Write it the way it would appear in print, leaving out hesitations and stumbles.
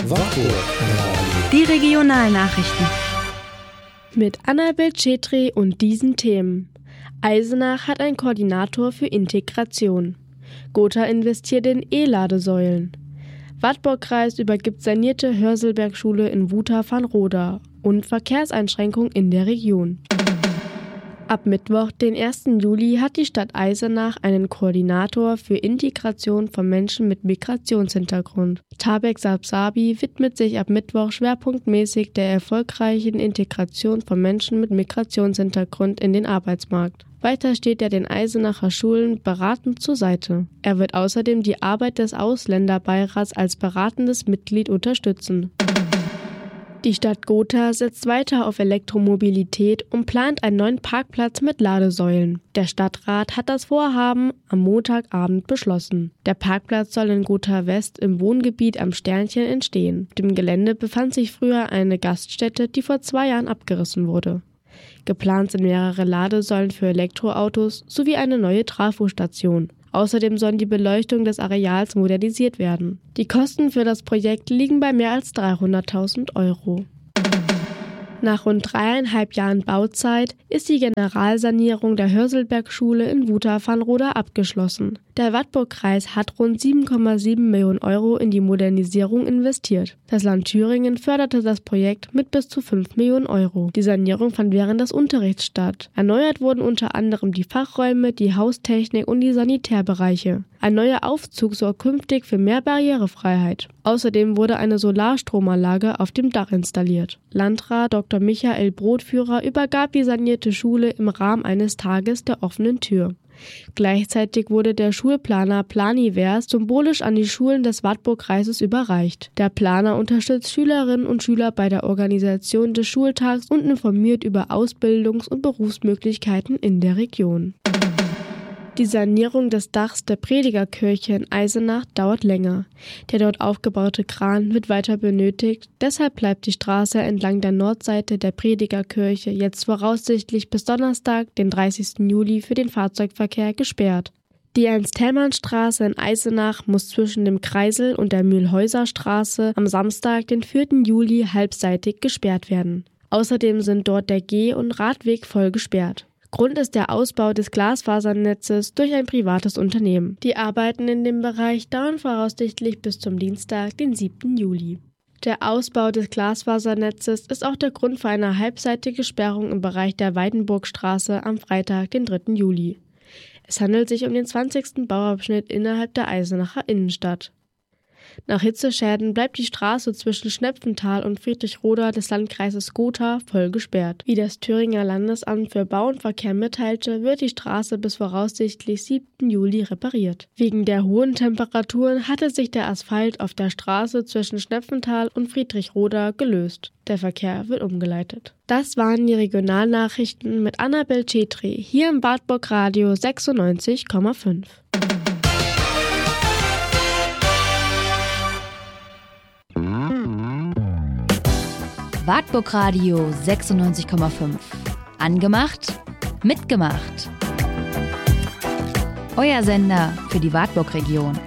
Die Regionalnachrichten. Mit Annabel Cetri und diesen Themen. Eisenach hat einen Koordinator für Integration. Gotha investiert in E-Ladesäulen. Wartburgkreis übergibt sanierte Hörselberg-Schule in Wutha-Vanroda und Verkehrseinschränkungen in der Region. Ab Mittwoch, den 1. Juli, hat die Stadt Eisenach einen Koordinator für Integration von Menschen mit Migrationshintergrund. Tabek Sabsabi widmet sich ab Mittwoch schwerpunktmäßig der erfolgreichen Integration von Menschen mit Migrationshintergrund in den Arbeitsmarkt. Weiter steht er den Eisenacher Schulen beratend zur Seite. Er wird außerdem die Arbeit des Ausländerbeirats als beratendes Mitglied unterstützen. Die Stadt Gotha setzt weiter auf Elektromobilität und plant einen neuen Parkplatz mit Ladesäulen. Der Stadtrat hat das Vorhaben am Montagabend beschlossen. Der Parkplatz soll in Gotha West im Wohngebiet am Sternchen entstehen. Auf dem Gelände befand sich früher eine Gaststätte, die vor 2 Jahren abgerissen wurde. Geplant sind mehrere Ladesäulen für Elektroautos sowie eine neue Trafostation. Außerdem soll die Beleuchtung des Areals modernisiert werden. Die Kosten für das Projekt liegen bei mehr als 300.000 €. Nach rund 3,5 Jahren Bauzeit ist die Generalsanierung der Hörselberg-Schule in Wutha-Vanroda abgeschlossen. Der Wartburgkreis hat rund 7,7 Millionen € in die Modernisierung investiert. Das Land Thüringen förderte das Projekt mit bis zu 5 Millionen €. Die Sanierung fand während des Unterrichts statt. Erneuert wurden unter anderem die Fachräume, die Haustechnik und die Sanitärbereiche. Ein neuer Aufzug sorgt künftig für mehr Barrierefreiheit. Außerdem wurde eine Solarstromanlage auf dem Dach installiert. Landrat Dr. Michael Brotführer übergab die sanierte Schule im Rahmen eines Tages der offenen Tür. Gleichzeitig wurde der Schulplaner Planivers symbolisch an die Schulen des Wartburgkreises überreicht. Der Planer unterstützt Schülerinnen und Schüler bei der Organisation des Schultags und informiert über Ausbildungs- und Berufsmöglichkeiten in der Region. Die Sanierung des Dachs der Predigerkirche in Eisenach dauert länger. Der dort aufgebaute Kran wird weiter benötigt, deshalb bleibt die Straße entlang der Nordseite der Predigerkirche jetzt voraussichtlich bis Donnerstag, den 30. Juli, für den Fahrzeugverkehr gesperrt. Die Ernst-Thälmann-Straße in Eisenach muss zwischen dem Kreisel und der Mühlhäuserstraße am Samstag, den 4. Juli, halbseitig gesperrt werden. Außerdem sind dort der Geh- und Radweg voll gesperrt. Grund ist der Ausbau des Glasfasernetzes durch ein privates Unternehmen. Die Arbeiten in dem Bereich dauern voraussichtlich bis zum Dienstag, den 7. Juli. Der Ausbau des Glasfasernetzes ist auch der Grund für eine halbseitige Sperrung im Bereich der Weidenburgstraße am Freitag, den 3. Juli. Es handelt sich um den 20. Bauabschnitt innerhalb der Eisenacher Innenstadt. Nach Hitzeschäden bleibt die Straße zwischen Schnepfenthal und Friedrichroda des Landkreises Gotha voll gesperrt. Wie das Thüringer Landesamt für Bau und Verkehr mitteilte, wird die Straße bis voraussichtlich 7. Juli repariert. Wegen der hohen Temperaturen hatte sich der Asphalt auf der Straße zwischen Schnepfenthal und Friedrichroda gelöst. Der Verkehr wird umgeleitet. Das waren die Regionalnachrichten mit Annabel Cetri hier im Wartburg Radio 96,5. Wartburg Radio 96,5. Angemacht, mitgemacht. Euer Sender für die Wartburg-Region.